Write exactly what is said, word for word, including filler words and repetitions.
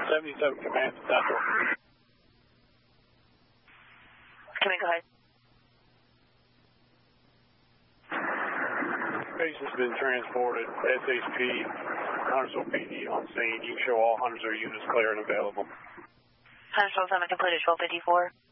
seventy-seven Command Central. Can we go ahead? Patient's been transported. S H P, Huntersville P D on scene. You can show all Huntersville units clear and available. Huntersville Summit completed twelve fifty-four.